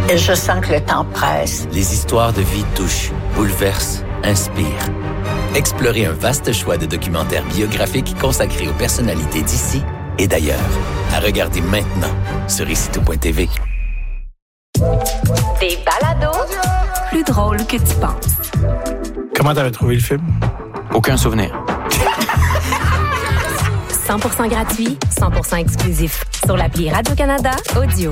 Je sens que le temps presse. Les histoires de vie touchent, bouleversent, inspirent. Explorez un vaste choix de documentaires biographiques consacrés aux personnalités d'ici et d'ailleurs. À regarder maintenant sur icitout.tv. Des balados plus drôles que tu penses. Comment t'avais trouvé le film? Aucun souvenir. 100% gratuit, 100% exclusif. Sur l'appli Radio-Canada Audio.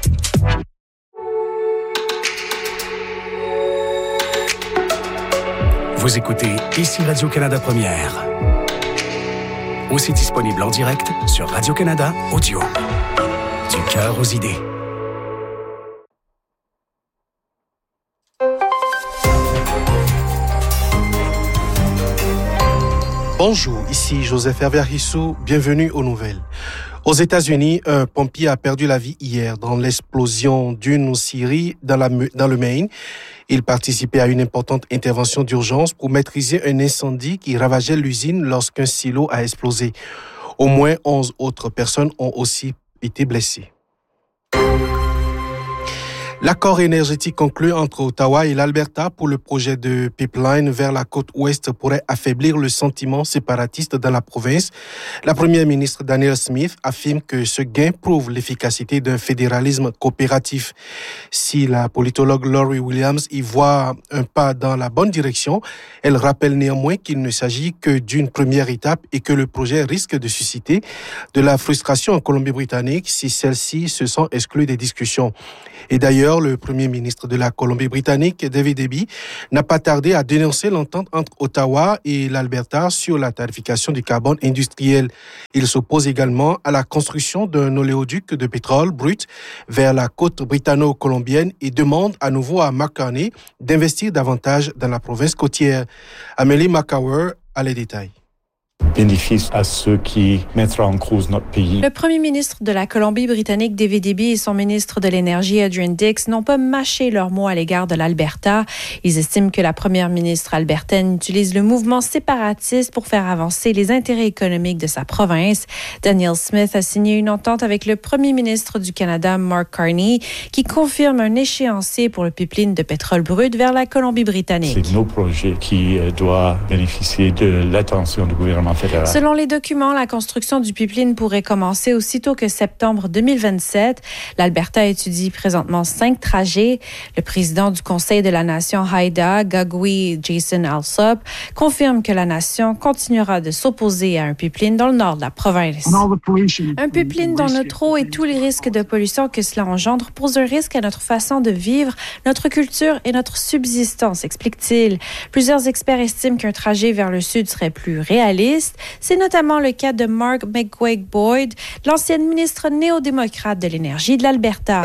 Vous écoutez ici Radio-Canada Première. Aussi disponible en direct sur Radio-Canada Audio. Du cœur aux idées. Bonjour, ici Joseph Hervé-Arissou, bienvenue aux nouvelles. Aux États-Unis, un pompier a perdu la vie hier dans l'explosion d'une scierie dans le Maine. Il participait à une importante intervention d'urgence pour maîtriser un incendie qui ravageait l'usine lorsqu'un silo a explosé. Au moins 11 autres personnes ont aussi été blessées. L'accord énergétique conclu entre Ottawa et l'Alberta pour le projet de pipeline vers la côte ouest pourrait affaiblir le sentiment séparatiste dans la province. La première ministre Danielle Smith affirme que ce gain prouve l'efficacité d'un fédéralisme coopératif. Si la politologue Laurie Williams y voit un pas dans la bonne direction, elle rappelle néanmoins qu'il ne s'agit que d'une première étape et que le projet risque de susciter de la frustration en Colombie-Britannique si celle-ci se sent exclue des discussions. Et d'ailleurs, le premier ministre de la Colombie-Britannique, David Eby, n'a pas tardé à dénoncer l'entente entre Ottawa et l'Alberta sur la tarification du carbone industriel. Il s'oppose également à la construction d'un oléoduc de pétrole brut vers la côte britanno-colombienne et demande à nouveau à Mark Carney d'investir davantage dans la province côtière. Amélie McCower a les détails. Bénéfice à ceux qui mettraient en cause notre pays. Le premier ministre de la Colombie-Britannique, David Eby, et son ministre de l'Énergie, Adrian Dix, n'ont pas mâché leurs mots à l'égard de l'Alberta. Ils estiment que la première ministre albertaine utilise le mouvement séparatiste pour faire avancer les intérêts économiques de sa province. Danielle Smith a signé une entente avec le premier ministre du Canada, Mark Carney, qui confirme un échéancier pour le pipeline de pétrole brut vers la Colombie-Britannique. C'est nos projets qui doivent bénéficier de l'attention du gouvernement fédéral. Selon les documents, la construction du pipeline pourrait commencer aussitôt que septembre 2027. L'Alberta étudie présentement 5 trajets. Le président du Conseil de la Nation Haida, Gagwe Jason Alsop, confirme que la nation continuera de s'opposer à un pipeline dans le nord de la province. Un pipeline dont notre eau et tous les risques de pollution que cela engendre posent un risque à notre façon de vivre, notre culture et notre subsistance, explique-t-il. Plusieurs experts estiment qu'un trajet vers le sud serait plus réaliste. C'est notamment le cas de Mark McGuigue-Boyd, l'ancienne ministre néo-démocrate de l'énergie de l'Alberta.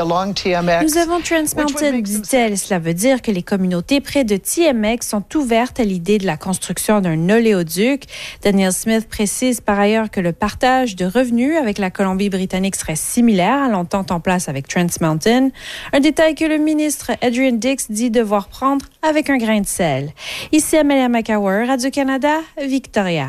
Nous avons Trans Mountain, dit-elle. Cela veut dire que les communautés près de TMX sont ouvertes à l'idée de la construction d'un oléoduc. Danielle Smith précise par ailleurs que le partage de revenus avec la Colombie-Britannique serait similaire à l'entente en place avec Trans Mountain. Un détail que le ministre Adrian Dix dit devoir prendre avec un grain de sel. Ici Amélie McCower, Radio-Canada, Victoria.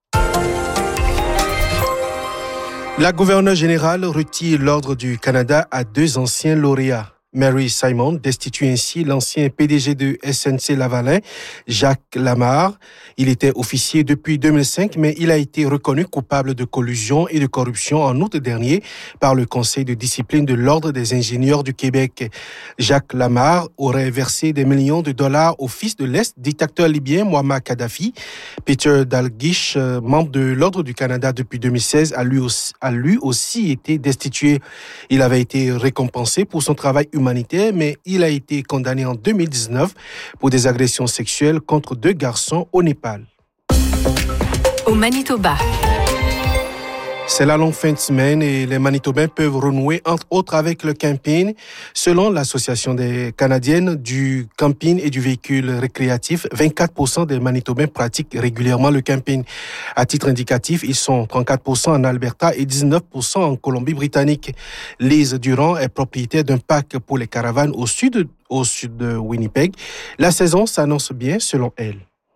La gouverneure générale retire l'Ordre du Canada à 2 anciens lauréats. Mary Simon destitue ainsi l'ancien PDG de SNC-Lavalin, Jacques Lamarre. Il était officier depuis 2005, mais il a été reconnu coupable de collusion et de corruption en août dernier par le Conseil de discipline de l'Ordre des ingénieurs du Québec. Jacques Lamarre aurait versé des millions de dollars au fils de l'Est, dictateur libyen Muammar Kadhafi. Peter Dalglish, membre de l'Ordre du Canada depuis 2016, a lui aussi été destitué. Il avait été récompensé pour son travail humanitaire, mais il a été condamné en 2019 pour des agressions sexuelles contre 2 garçons au Népal. Au Manitoba. C'est la longue fin de semaine et les Manitobains peuvent renouer, entre autres, avec le camping. Selon l'Association des Canadiennes du camping et du véhicule récréatif, 24% des Manitobains pratiquent régulièrement le camping. À titre indicatif, ils sont 34% en Alberta et 19% en Colombie-Britannique. Lise Durand est propriétaire d'un parc pour les caravanes au sud de Winnipeg. La saison s'annonce bien, selon elle. Je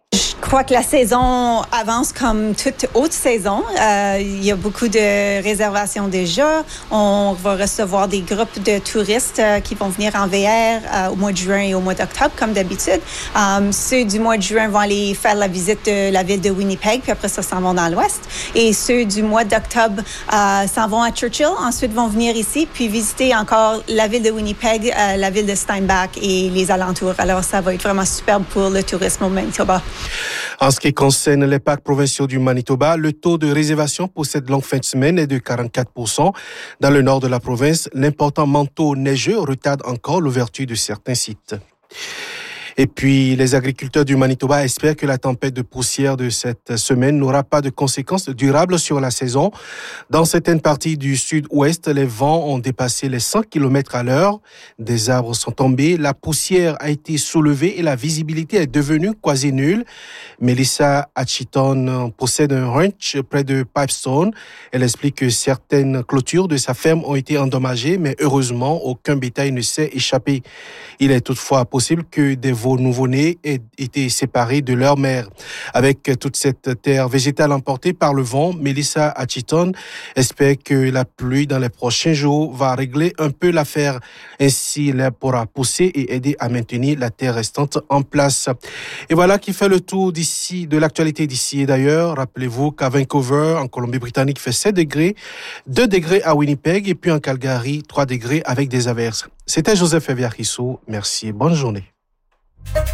crois que la saison avance comme toute autre saison. Il y a beaucoup de réservations déjà. On va recevoir des groupes de touristes qui vont venir en VR au mois de juin et au mois d'octobre, comme d'habitude. Ceux du mois de juin vont aller faire la visite de la ville de Winnipeg, puis après ça, s'en vont dans l'ouest. Et ceux du mois d'octobre s'en vont à Churchill, ensuite vont venir ici, puis visiter encore la ville de Winnipeg, la ville de Steinbach et les alentours. Alors, ça va être vraiment superbe pour le tourisme au Manitoba. En ce qui concerne les parcs provinciaux du Manitoba, le taux de réservation pour cette longue fin de semaine est de 44%. Dans le nord de la province, l'important manteau neigeux retarde encore l'ouverture de certains sites. Et puis, les agriculteurs du Manitoba espèrent que la tempête de poussière de cette semaine n'aura pas de conséquences durables sur la saison. Dans certaines parties du sud-ouest, les vents ont dépassé les 100 km à l'heure. Des arbres sont tombés, la poussière a été soulevée et la visibilité est devenue quasi nulle. Melissa Acheton possède un ranch près de Pipestone. Elle explique que certaines clôtures de sa ferme ont été endommagées, mais heureusement, aucun bétail ne s'est échappé. Il est toutefois possible que des veaux nouveau-nés aient été séparés de leur mère. Avec toute cette terre végétale emportée par le vent, Melissa Acheton espère que la pluie dans les prochains jours va régler un peu l'affaire. Ainsi, l'herbe pourra pousser et aider à maintenir la terre restante en place. Et voilà qui fait le tour de l'actualité d'ici et d'ailleurs. Rappelez-vous qu'à Vancouver, en Colombie-Britannique, il fait 7 degrés, 2 degrés à Winnipeg et puis en Calgary, 3 degrés avec des averses. C'était Joseph Eviarisso. Merci et bonne journée.